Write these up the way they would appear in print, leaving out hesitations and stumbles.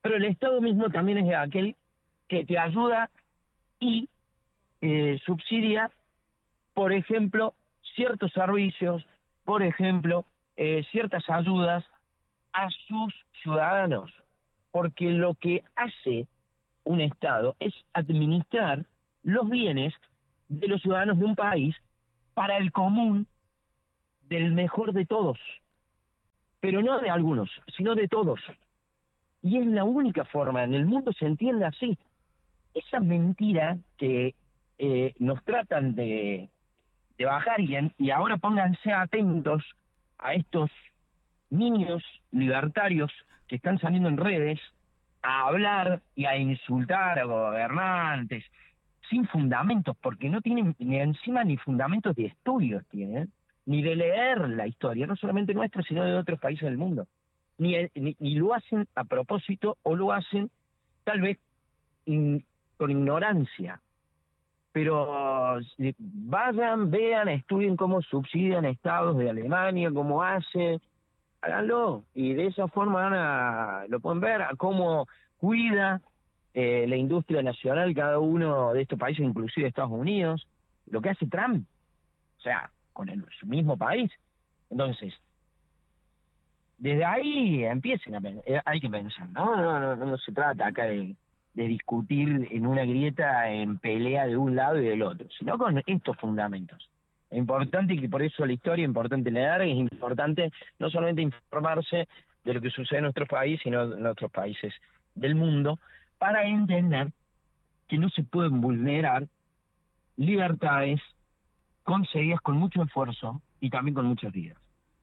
Pero el Estado mismo también es aquel que te ayuda y subsidia, por ejemplo, ciertos servicios, por ejemplo, ciertas ayudas a sus ciudadanos, porque lo que hace un Estado es administrar los bienes de los ciudadanos de un país para el común del mejor de todos, pero no de algunos, sino de todos. Y es la única forma, en el mundo se entiende así. Esa mentira que nos tratan de bajar y ahora pónganse atentos a estos niños libertarios que están saliendo en redes a hablar y a insultar a gobernantes sin fundamentos, porque no tienen ni encima ni fundamentos de estudios tienen, ni de leer la historia, no solamente nuestra, sino de otros países del mundo. Ni lo hacen a propósito o lo hacen tal vez con ignorancia. Pero vayan, vean, estudien cómo subsidian estados de Alemania, cómo hacen, háganlo, y de esa forma lo pueden ver, a cómo cuida la industria nacional cada uno de estos países, inclusive Estados Unidos, lo que hace Trump, o sea, con su mismo país. Entonces, desde ahí empiecen hay que pensar, no se trata acá de discutir en una grieta, en pelea de un lado y del otro, sino con estos fundamentos. Es importante, que por eso la historia es importante leer, es importante no solamente informarse de lo que sucede en nuestro país, sino en otros países del mundo, para entender que no se pueden vulnerar libertades conseguidas con mucho esfuerzo y también con muchas vidas.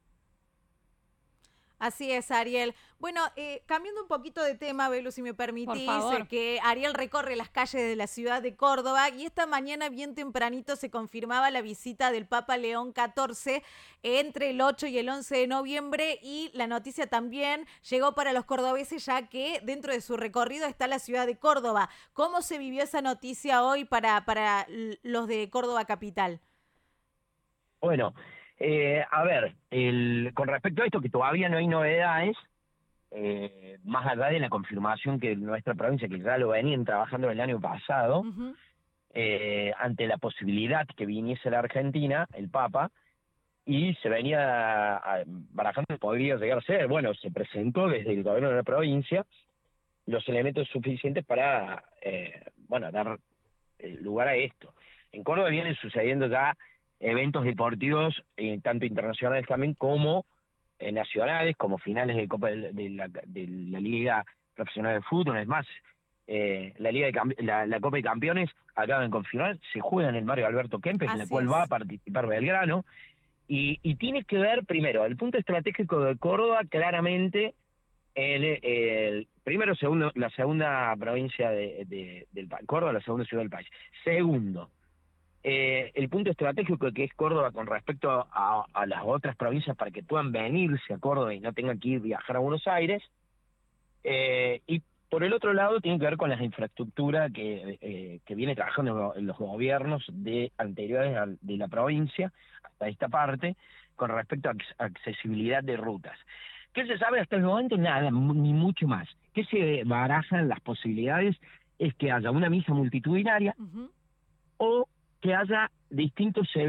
Así es, Ariel. Bueno, cambiando un poquito de tema, Belu, si me Por permitís, favor. que Ariel recorre las calles de la ciudad de Córdoba y esta mañana bien tempranito se confirmaba la visita del Papa León XIV entre el 8 y el 11 de noviembre y la noticia también llegó para los cordobeses ya que dentro de su recorrido está la ciudad de Córdoba. ¿Cómo se vivió esa noticia hoy para los de Córdoba capital? Bueno, a ver, con respecto a esto, que todavía no hay novedades, más allá de la confirmación que nuestra provincia, que ya lo venían trabajando el año pasado, Ujú. ante la posibilidad que viniese la Argentina, el Papa, y se venía barajando que podría llegar a ser. Bueno, se presentó desde el gobierno de la provincia los elementos suficientes para, dar lugar a esto. En Córdoba vienen sucediendo ya eventos deportivos, tanto internacionales también como nacionales, como finales de Copa de la Liga Profesional de Fútbol. Es más, la Copa de Campeones acaban de confirmar, se juega en el Mario Alberto Kempes, en la Así cual va a es. participar Belgrano, y tiene que ver, primero, el punto estratégico de Córdoba, claramente, primero, la segunda provincia del país, Córdoba, la segunda ciudad del país. Segundo, el punto estratégico que es Córdoba con respecto a las otras provincias para que puedan venirse a Córdoba y no tengan que viajar a Buenos Aires. Y por el otro lado tiene que ver con las infraestructuras que viene trabajando en los gobiernos anteriores de la provincia hasta esta parte con respecto a accesibilidad de rutas. ¿Qué se sabe hasta el momento? Nada, ni mucho más. ¿Qué se barajan las posibilidades? Es que haya una misa multitudinaria Ujú. o que haya distintos